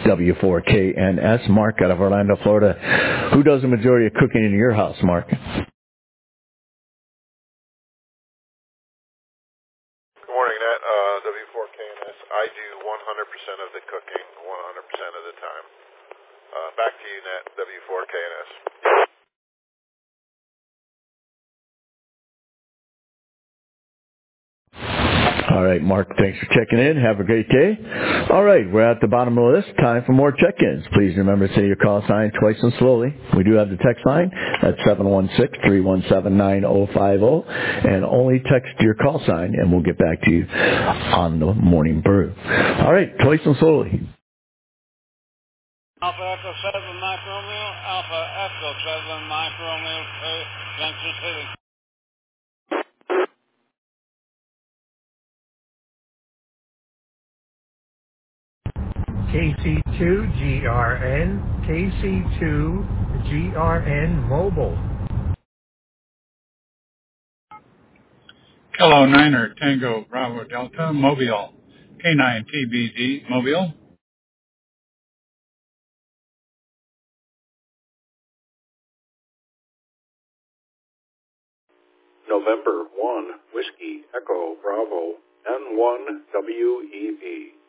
WS4KNS. Mark out of Orlando, Florida. Who does the majority of cooking in your house, Mark? Good morning, Nat. W4KNS. I do 100% of the cooking 100% of the time. Back to you, Nat. W4KNS. All right, Mark, thanks for checking in. Have a great day. All right, we're at the bottom of the list. Time for more check-ins. Please remember to say your call sign twice and slowly. We do have the text line at 716-317-9050, and only text your call sign, and we'll get back to you on the morning brew. All right, twice and slowly. Alpha Echo 7 Mike Romeo, Alpha Echo 7 Mike Romeo, Junction City. KC2GRN, KC2GRN Mobile. Kilo 9er Tango Bravo Delta Mobile, K9TBD Mobile. November 1 Whiskey Echo Bravo N1 WEB.